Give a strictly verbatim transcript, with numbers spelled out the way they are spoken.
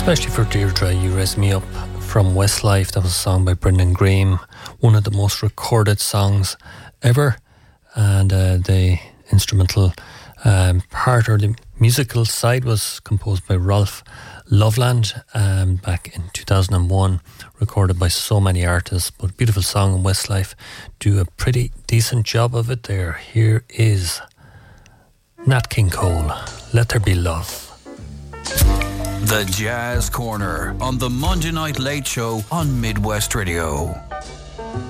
Especially for Deirdre, You Raise Me Up from Westlife. That was a song by Brendan Graham, one of the most recorded songs ever. And uh, the instrumental um, part, or the musical side, was composed by Rolf Loveland um, back in two thousand one, recorded by so many artists. But beautiful song, and Westlife do a pretty decent job of it there. Here is Nat King Cole, Let There Be Love. The Jazz Corner on the Monday Night Late Show on Midwest Radio.